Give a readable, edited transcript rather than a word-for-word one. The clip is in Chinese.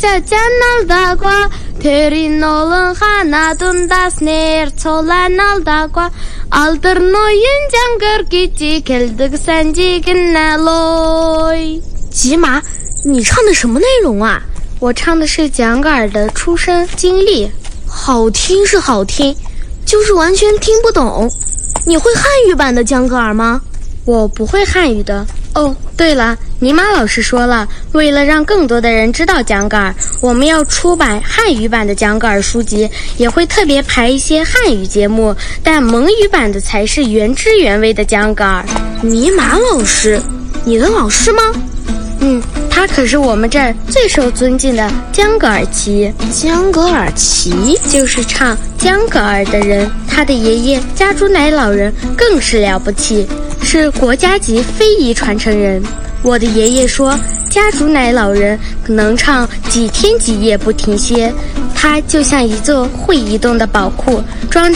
시작한 날다과 Terin olun hanadun das ner çolan aldakwa Aldırın oyun cangır gücü keldik senjiginne loy。 吉玛，你唱的什么内容啊？ 我唱的是蒋格尔的出生经历。 好听是好听，就是完全听不懂。你会汉语版的江格尔吗？ 我不会汉语的。哦，对了，尼玛老师说了，为了让更多的人知道江格尔，我们要出版汉语版的江格尔书籍，也会特别排一些汉语节目，但蒙语版的才是原汁原味的江格尔。 尼玛老师，你的老师吗？ 他可是我们这儿最受尊敬的江格尔奇。 江格尔奇就是唱江格尔的人，他的爷爷家猪奶老人更是了不起，是国家级非遗传承人。我的爷爷说，家猪奶老人能唱几天几夜不停歇，他就像一座会移动的宝库，装